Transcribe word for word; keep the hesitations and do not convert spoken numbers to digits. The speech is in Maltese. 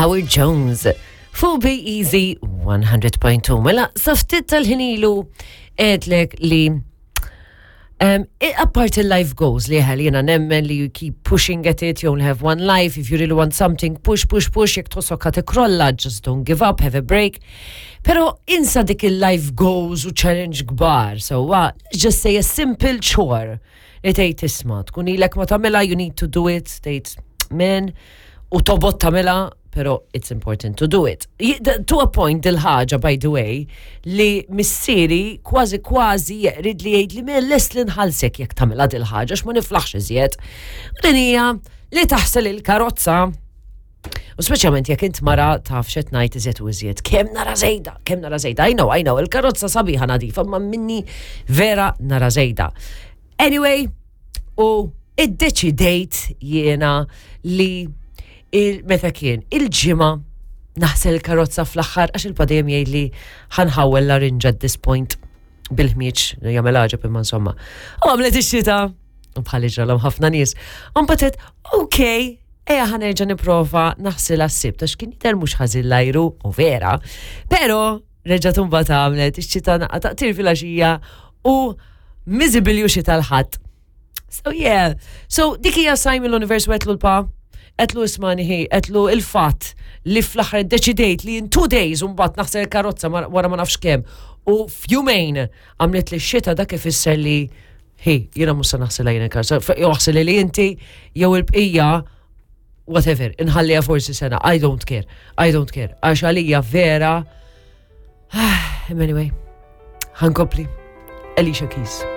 Howard Jones fuq Be Easy one hundred point two. Mela, saftit tal-ħinilu edlek li Um, apart il-life goals li ħal jena nemmen li you keep pushing at it, you only have one life, if you really want something, push, push, push, jek tossok ħat ikrolla, just don't give up, have a break. Pero insa dik il-life goals u challenge gbar, so uh, just say a simple chore. Li tejt isma, tkun ilek ma tamela, you need to do it, tejt men, u tobot tamela, pero it's important to do it. To a point dil-ħaġa, by the way, li missieri kważi kważi jeqrid li jgħid li minn les li nħallsek jekk tagħmilha dil-ħaġa x'ma niflaħx iżjed. U din hija li taħsel il-karozza. U speċjalment jekk int mara taf x'qed ngħid iżjed u iżjed. Kemm nara żejda, kemm nara żejda. I know, I know, il-karozza sabiħa nadifa, ma minni vera nara żejda. Anyway, u iddeċidejt jiena li il-meta kien, il-ġimma naħsel il-karozza fl-axħar għax il-padejem jgħid li ħanħawel la rinġa at this point bil-ħmieċ jagħmel ħaġa imma insomma. U għamlet ix-xita, bħal ġralhom ħafna nies. U mbagħad okay, eja ħanerġa' nipprova naħsel għas-sibt għax kien jidher mhux ħażin l-ajru u vera, però reġgħet imbagħad għamlet ix-xita taqtir fil-għaxija u miżibilju xi tal-ħadd. So yeah, so dik hija sajm l-univers wetlu l-pa. Etlu ismani hi, etlu il-fat li fl-axar deċidejt li in two days un-bat naħsel il-karozza wara ma nafx kem u fjumejn għamlet li xita dak ifisser li hi, jena musa naħsel għajna il-karozza joħsel li inti jew il-bqija whatever, inħallija forsi sena I don't care, I don't care għax għalija vera anyway, ħankopli Alicia Keys.